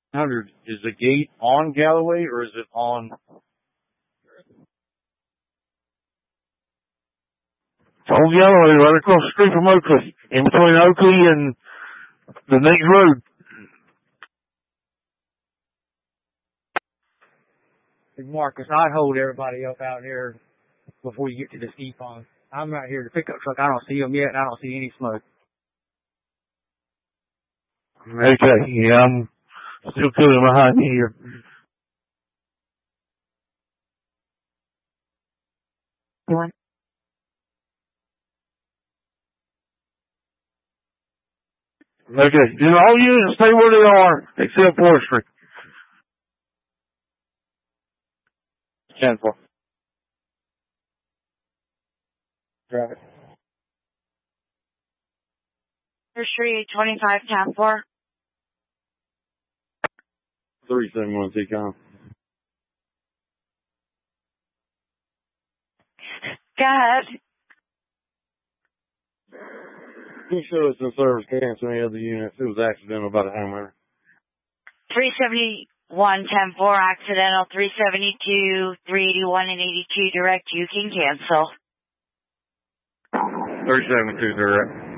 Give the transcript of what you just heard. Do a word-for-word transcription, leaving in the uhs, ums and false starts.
Hundred. Is the gate on Galloway or is it on? It's on Galloway, right across the street from Oakley, in between Oakley and the next road. Marcus, I'd hold everybody up out here before you get to the ski pond. I'm right here. The pickup truck, I don't see them yet, and I don't see any smoke. Okay, yeah, I'm still cooling behind me here. What? Okay, do all units stay where they are, except forestry. ten four. Drive it. Forestry twenty-five ten four. three seven one T-Com. Go ahead. You show us in service cancel any other units. It was accidental about a hammer. three seventy-one ten four accidental, three seventy-two, three eighty-one and eighty-two direct, you can cancel. three seventy-two direct.